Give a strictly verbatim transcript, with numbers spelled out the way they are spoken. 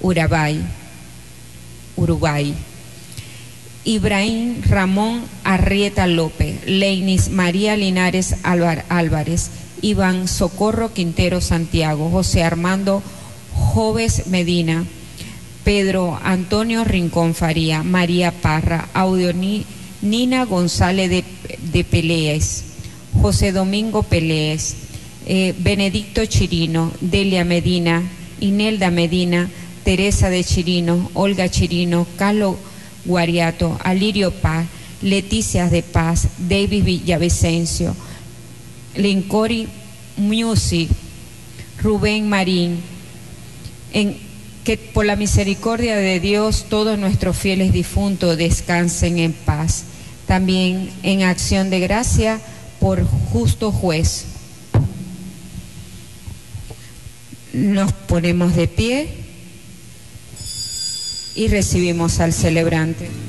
Uruguay, Uruguay. Ibrahim Ramón Arrieta López, Leinis María Linares Álvarez, Iván Socorro Quintero Santiago, José Armando Joves Medina, Pedro Antonio Rincón Faría, María Parra, Audioni, Nina González de, de Pelees, José Domingo Pelees, eh, Benedicto Chirino, Delia Medina, Inelda Medina, Teresa de Chirino, Olga Chirino, Carlos Guariato, Alirio Paz, Leticia de Paz, David Villavicencio, Lincori Music, Rubén Marín, en que por la misericordia de Dios todos nuestros fieles difuntos descansen en paz. También en acción de gracia por justo juez. Nos ponemos de pie y recibimos al celebrante.